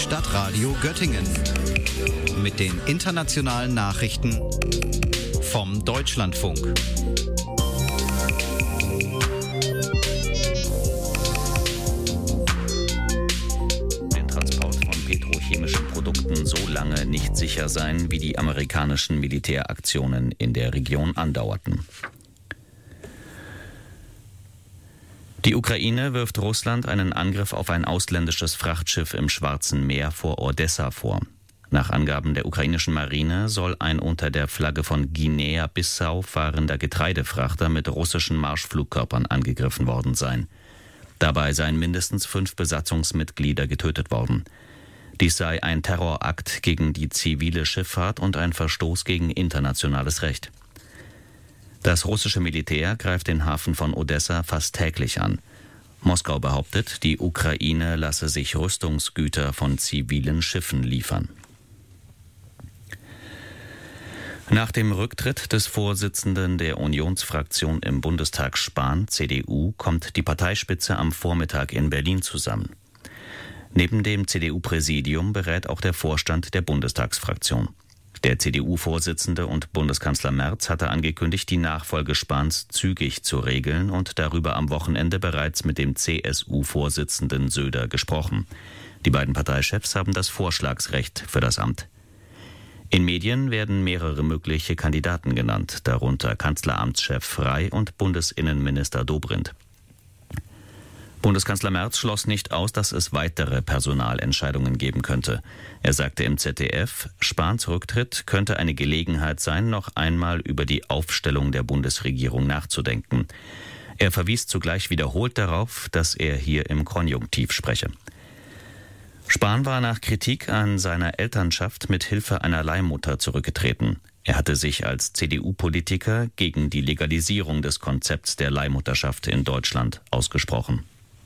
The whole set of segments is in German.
Stadtradio Göttingen mit den internationalen Nachrichten vom Deutschlandfunk. Den Transport von petrochemischen Produkten so lange nicht sicher sein, wie die amerikanischen Militäraktionen in der Region andauerten. Die Ukraine wirft Russland einen Angriff auf ein ausländisches Frachtschiff im Schwarzen Meer vor Odessa vor. Nach Angaben der ukrainischen Marine soll ein unter der Flagge von Guinea-Bissau fahrender Getreidefrachter mit russischen Marschflugkörpern angegriffen worden sein. Dabei seien mindestens 5 Besatzungsmitglieder getötet worden. Dies sei ein Terrorakt gegen die zivile Schifffahrt und ein Verstoß gegen internationales Recht. Das russische Militär greift den Hafen von Odessa fast täglich an. Moskau behauptet, die Ukraine lasse sich Rüstungsgüter von zivilen Schiffen liefern. Nach dem Rücktritt des Vorsitzenden der Unionsfraktion im Bundestag Spahn, CDU, kommt die Parteispitze am Vormittag in Berlin zusammen. Neben dem CDU-Präsidium berät auch der Vorstand der Bundestagsfraktion. Der CDU-Vorsitzende und Bundeskanzler Merz hatte angekündigt, die Nachfolge Spahns zügig zu regeln und darüber am Wochenende bereits mit dem CSU-Vorsitzenden Söder gesprochen. Die beiden Parteichefs haben das Vorschlagsrecht für das Amt. In Medien werden mehrere mögliche Kandidaten genannt, darunter Kanzleramtschef Frey und Bundesinnenminister Dobrindt. Bundeskanzler Merz schloss nicht aus, dass es weitere Personalentscheidungen geben könnte. Er sagte im ZDF, Spahns Rücktritt könnte eine Gelegenheit sein, noch einmal über die Aufstellung der Bundesregierung nachzudenken. Er verwies zugleich wiederholt darauf, dass er hier im Konjunktiv spreche. Spahn war nach Kritik an seiner Elternschaft mit Hilfe einer Leihmutter zurückgetreten. Er hatte sich als CDU-Politiker gegen die Legalisierung des Konzepts der Leihmutterschaft in Deutschland ausgesprochen.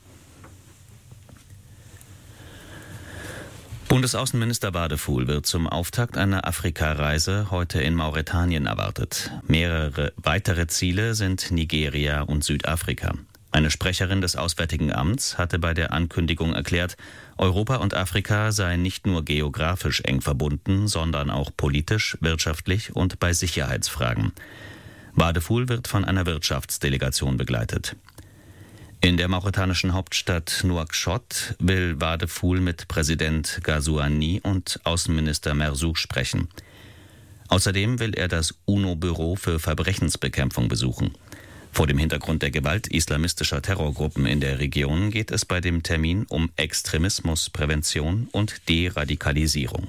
Bundesaußenminister Wadefuhl wird zum Auftakt einer Afrikareise heute in Mauretanien erwartet. Mehrere weitere Ziele sind Nigeria und Südafrika. Eine Sprecherin des Auswärtigen Amts hatte bei der Ankündigung erklärt, Europa und Afrika seien nicht nur geografisch eng verbunden, sondern auch politisch, wirtschaftlich und bei Sicherheitsfragen. Wadefuhl wird von einer Wirtschaftsdelegation begleitet. In der mauretanischen Hauptstadt Nouakchott will Wadefuhl mit Präsident Ghazouani und Außenminister Merzouk sprechen. Außerdem will er das UNO-Büro für Verbrechensbekämpfung besuchen. Vor dem Hintergrund der Gewalt islamistischer Terrorgruppen in der Region geht es bei dem Termin um Extremismusprävention und Deradikalisierung.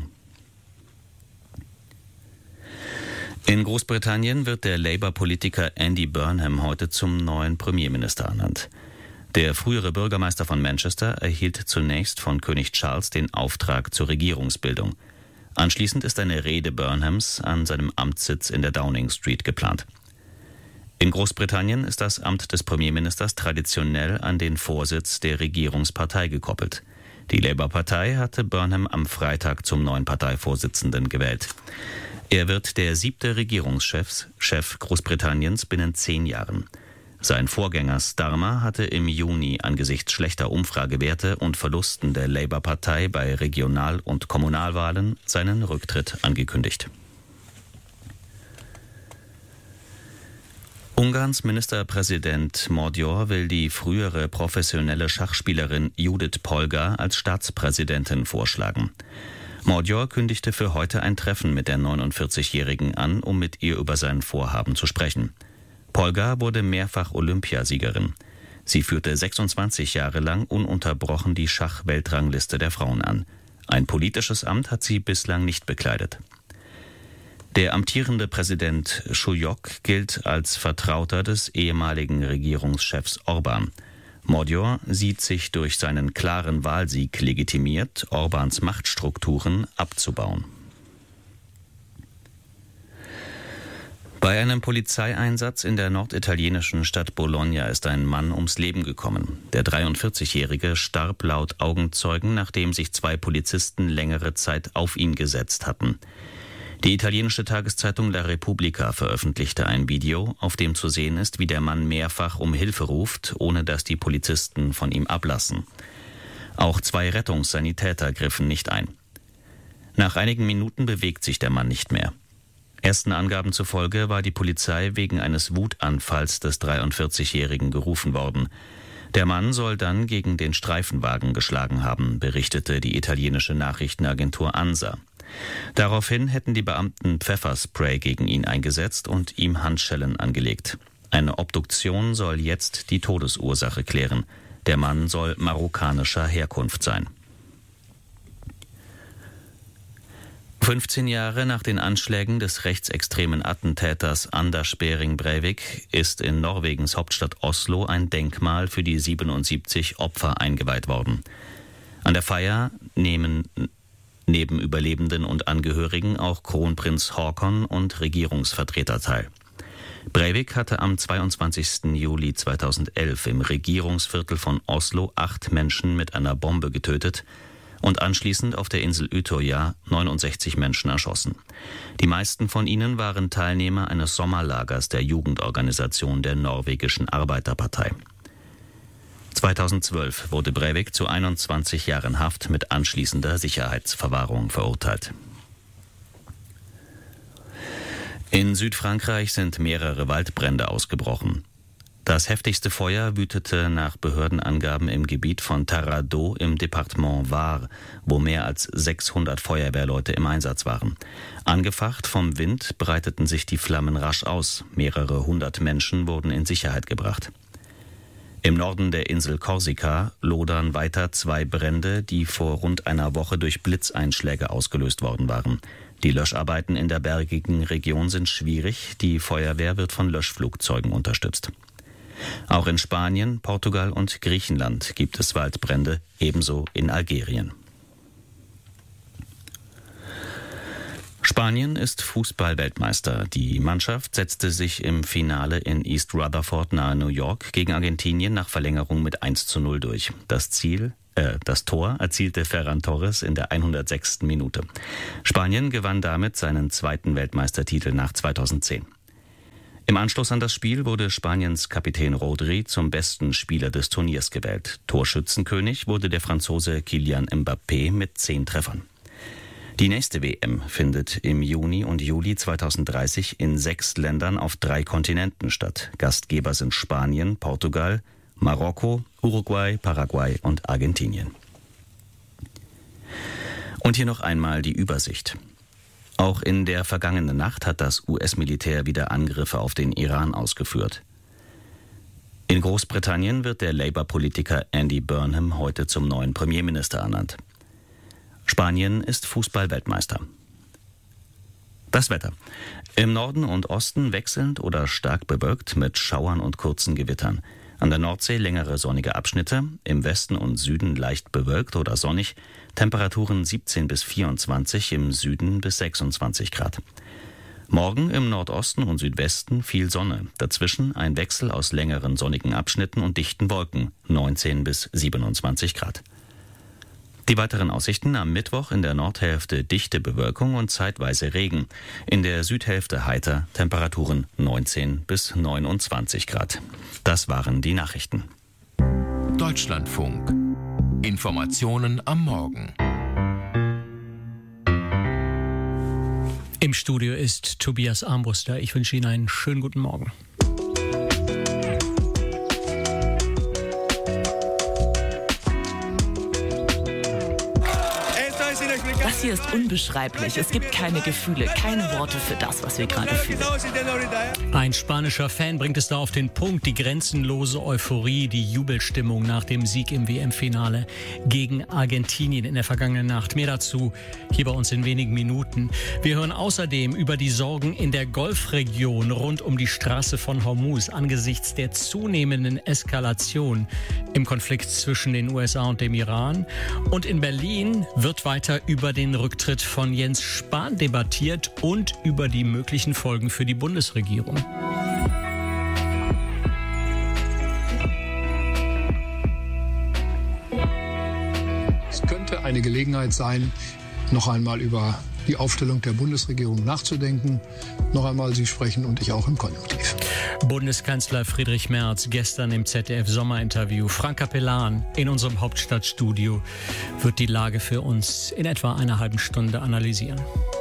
In Großbritannien wird der Labour-Politiker Andy Burnham heute zum neuen Premierminister ernannt. Der frühere Bürgermeister von Manchester erhielt zunächst von König Charles den Auftrag zur Regierungsbildung. Anschließend ist eine Rede Burnhams an seinem Amtssitz in der Downing Street geplant. In Großbritannien ist das Amt des Premierministers traditionell an den Vorsitz der Regierungspartei gekoppelt. Die Labour-Partei hatte Burnham am Freitag zum neuen Parteivorsitzenden gewählt. Er wird der 7. Regierungschef Großbritanniens binnen 10 Jahren. Sein Vorgänger Starmer hatte im Juni angesichts schlechter Umfragewerte und Verlusten der Labour-Partei bei Regional- und Kommunalwahlen seinen Rücktritt angekündigt. Ungarns Ministerpräsident Magyar will die frühere professionelle Schachspielerin Judith Polgar als Staatspräsidentin vorschlagen. Magyar kündigte für heute ein Treffen mit der 49-Jährigen an, um mit ihr über sein Vorhaben zu sprechen. Polgar wurde mehrfach Olympiasiegerin. Sie führte 26 Jahre lang ununterbrochen die Schach-Weltrangliste der Frauen an. Ein politisches Amt hat sie bislang nicht bekleidet. Der amtierende Präsident Schujok gilt als Vertrauter des ehemaligen Regierungschefs Orbán. Magyar sieht sich durch seinen klaren Wahlsieg legitimiert, Orbáns Machtstrukturen abzubauen. Bei einem Polizeieinsatz in der norditalienischen Stadt Bologna ist ein Mann ums Leben gekommen. Der 43-Jährige starb laut Augenzeugen, nachdem sich 2 Polizisten längere Zeit auf ihn gesetzt hatten. Die italienische Tageszeitung La Repubblica veröffentlichte ein Video, auf dem zu sehen ist, wie der Mann mehrfach um Hilfe ruft, ohne dass die Polizisten von ihm ablassen. Auch 2 Rettungssanitäter griffen nicht ein. Nach einigen Minuten bewegt sich der Mann nicht mehr. Ersten Angaben zufolge war die Polizei wegen eines Wutanfalls des 43-Jährigen gerufen worden. Der Mann soll dann gegen den Streifenwagen geschlagen haben, berichtete die italienische Nachrichtenagentur ANSA. Daraufhin hätten die Beamten Pfefferspray gegen ihn eingesetzt und ihm Handschellen angelegt. Eine Obduktion soll jetzt die Todesursache klären. Der Mann soll marokkanischer Herkunft sein. 15 Jahre nach den Anschlägen des rechtsextremen Attentäters Anders Behring Breivik ist in Norwegens Hauptstadt Oslo ein Denkmal für die 77 Opfer eingeweiht worden. An der Feier nehmen neben Überlebenden und Angehörigen auch Kronprinz Haakon und Regierungsvertreter teil. Breivik hatte am 22. Juli 2011 im Regierungsviertel von Oslo 8 Menschen mit einer Bombe getötet und anschließend auf der Insel Utøya 69 Menschen erschossen. Die meisten von ihnen waren Teilnehmer eines Sommerlagers der Jugendorganisation der norwegischen Arbeiterpartei. 2012 wurde Breivik zu 21 Jahren Haft mit anschließender Sicherheitsverwahrung verurteilt. In Südfrankreich sind mehrere Waldbrände ausgebrochen. Das heftigste Feuer wütete nach Behördenangaben im Gebiet von Taradot im Departement Var, wo mehr als 600 Feuerwehrleute im Einsatz waren. Angefacht vom Wind breiteten sich die Flammen rasch aus. Mehrere hundert Menschen wurden in Sicherheit gebracht. Im Norden der Insel Korsika lodern weiter 2 Brände, die vor rund einer Woche durch Blitzeinschläge ausgelöst worden waren. Die Löscharbeiten in der bergigen Region sind schwierig. Die Feuerwehr wird von Löschflugzeugen unterstützt. Auch in Spanien, Portugal und Griechenland gibt es Waldbrände, ebenso in Algerien. Spanien ist Fußball-Weltmeister. Die Mannschaft setzte sich im Finale in East Rutherford nahe New York gegen Argentinien nach Verlängerung mit 1:0 durch. Das Tor erzielte Ferran Torres in der 106. Minute. Spanien gewann damit seinen 2. Weltmeistertitel nach 2010. Im Anschluss an das Spiel wurde Spaniens Kapitän Rodri zum besten Spieler des Turniers gewählt. Torschützenkönig wurde der Franzose Kylian Mbappé mit 10 Treffern. Die nächste WM findet im Juni und Juli 2030 in 6 Ländern auf 3 Kontinenten statt. Gastgeber sind Spanien, Portugal, Marokko, Uruguay, Paraguay und Argentinien. Und hier noch einmal die Übersicht. Auch in der vergangenen Nacht hat das US-Militär wieder Angriffe auf den Iran ausgeführt. In Großbritannien wird der Labour-Politiker Andy Burnham heute zum neuen Premierminister ernannt. Spanien ist Fußball-Weltmeister. Das Wetter. Im Norden und Osten wechselnd oder stark bewölkt mit Schauern und kurzen Gewittern. An der Nordsee längere sonnige Abschnitte, im Westen und Süden leicht bewölkt oder sonnig, Temperaturen 17 bis 24, im Süden bis 26 Grad. Morgen im Nordosten und Südwesten viel Sonne, dazwischen ein Wechsel aus längeren sonnigen Abschnitten und dichten Wolken, 19 bis 27 Grad. Die weiteren Aussichten: am Mittwoch in der Nordhälfte dichte Bewölkung und zeitweise Regen. In der Südhälfte heiter, Temperaturen 19 bis 29 Grad. Das waren die Nachrichten. Deutschlandfunk. Informationen am Morgen. Im Studio ist Tobias Armbruster. Ich wünsche Ihnen einen schönen guten Morgen. Das hier ist unbeschreiblich. Es gibt keine Gefühle, keine Worte für das, was wir gerade fühlen. Ein spanischer Fan bringt es da auf den Punkt. Die grenzenlose Euphorie, die Jubelstimmung nach dem Sieg im WM-Finale gegen Argentinien in der vergangenen Nacht. Mehr dazu hier bei uns in wenigen Minuten. Wir hören außerdem über die Sorgen in der Golfregion rund um die Straße von Hormuz angesichts der zunehmenden Eskalation im Konflikt zwischen den USA und dem Iran. Und in Berlin wird weiter über den Rücktritt von Jens Spahn debattiert und über die möglichen Folgen für die Bundesregierung. Es könnte eine Gelegenheit sein, noch einmal über die Aufstellung der Bundesregierung nachzudenken. Noch einmal, Sie sprechen und ich auch im Konjunktiv. Bundeskanzler Friedrich Merz gestern im ZDF-Sommerinterview. Frank Capellan in unserem Hauptstadtstudio wird die Lage für uns in etwa einer halben Stunde analysieren.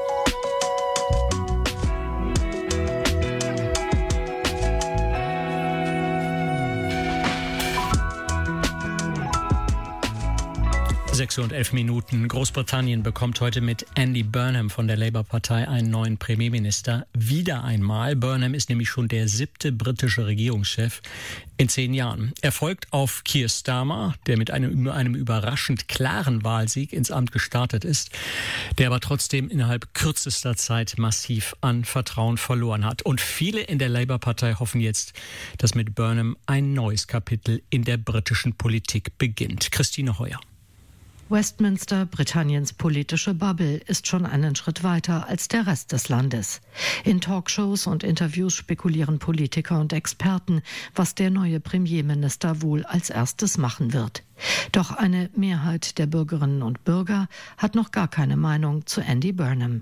Und 11 Minuten. Großbritannien bekommt heute mit Andy Burnham von der Labour-Partei einen neuen Premierminister. Wieder einmal. Burnham ist nämlich schon der 7. britische Regierungschef in 10 Jahren. Er folgt auf Keir Starmer, der mit einem überraschend klaren Wahlsieg ins Amt gestartet ist, der aber trotzdem innerhalb kürzester Zeit massiv an Vertrauen verloren hat. Und viele in der Labour-Partei hoffen jetzt, dass mit Burnham ein neues Kapitel in der britischen Politik beginnt. Christine Heuer. Westminster, Britanniens politische Bubble, ist schon einen Schritt weiter als der Rest des Landes. In Talkshows und Interviews spekulieren Politiker und Experten, was der neue Premierminister wohl als erstes machen wird. Doch eine Mehrheit der Bürgerinnen und Bürger hat noch gar keine Meinung zu Andy Burnham.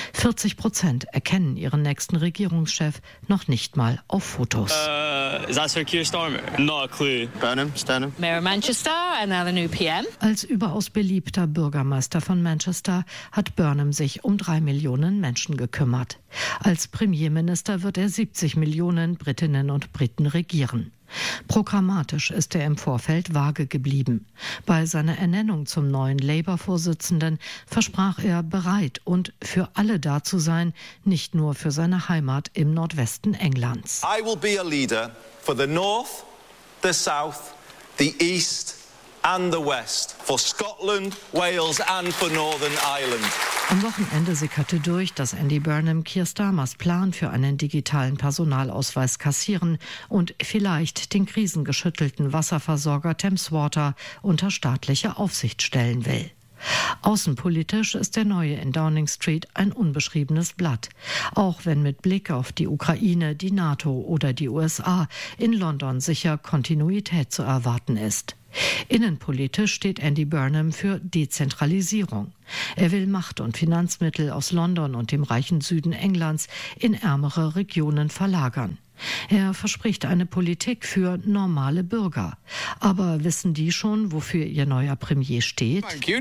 40% erkennen ihren nächsten Regierungschef noch nicht mal auf Fotos. Is that Sir Keir Starmer? Not a clue. Burnham, Stanham. Mayor of Manchester and now the new PM. Als überaus beliebter Bürgermeister von Manchester hat Burnham sich um 3 Millionen Menschen gekümmert. Als Premierminister wird er 70 Millionen Britinnen und Briten regieren. Programmatisch ist er im Vorfeld vage geblieben. Bei seiner Ernennung zum neuen Labour-Vorsitzenden versprach er, bereit und für alle da zu sein, nicht nur für seine Heimat im Nordwesten Englands. I will be a leader for the North, the South, the East and the West, for Scotland, Wales and for Northern Ireland. Am Wochenende sickerte durch, dass Andy Burnham Keir Starmers Plan für einen digitalen Personalausweis kassieren und vielleicht den krisengeschüttelten Wasserversorger Thames Water unter staatliche Aufsicht stellen will. Außenpolitisch ist der Neue in Downing Street ein unbeschriebenes Blatt. Auch wenn mit Blick auf die Ukraine, die NATO oder die USA in London sicher Kontinuität zu erwarten ist. Innenpolitisch steht Andy Burnham für Dezentralisierung. Er will Macht und Finanzmittel aus London und dem reichen Süden Englands in ärmere Regionen verlagern. Er verspricht eine Politik für normale Bürger. Aber wissen die schon, wofür ihr neuer Premier steht?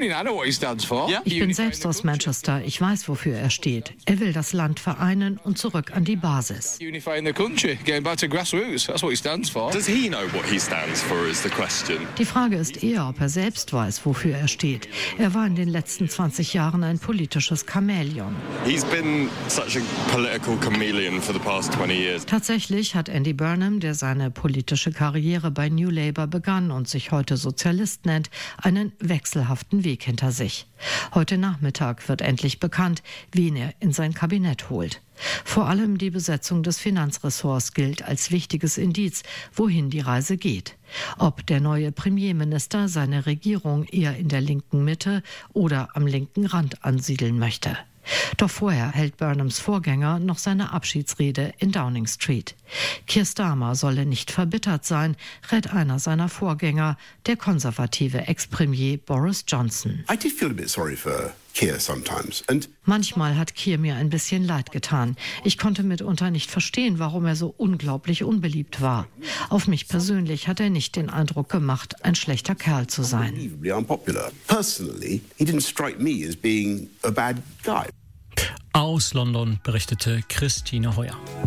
Ich bin selbst aus Manchester. Ich weiß, wofür er steht. Er will das Land vereinen und zurück an die Basis. Die Frage ist eher, ob er selbst weiß, wofür er steht. Er war in den letzten 20 Jahren ein politisches Chamäleon. Tatsächlich hat Andy Burnham, der seine politische Karriere bei New Labour begann und sich heute Sozialist nennt, einen wechselhaften Weg hinter sich. Heute Nachmittag wird endlich bekannt, wen er in sein Kabinett holt. Vor allem die Besetzung des Finanzressorts gilt als wichtiges Indiz, wohin die Reise geht. Ob der neue Premierminister seine Regierung eher in der linken Mitte oder am linken Rand ansiedeln möchte. Doch vorher hält Burnhams Vorgänger noch seine Abschiedsrede in Downing Street. Keir Starmer solle nicht verbittert sein, rät einer seiner Vorgänger, der konservative Ex-Premier Boris Johnson. I did feel a bit sorry for Keir sometimes. Manchmal hat Keir mir ein bisschen leid getan. Ich konnte mitunter nicht verstehen, warum er so unglaublich unbeliebt war. Auf mich persönlich hat er nicht den Eindruck gemacht, ein schlechter Kerl zu sein. Personally, he didn't strike me as being a bad guy. Aus London berichtete Christine Heuer.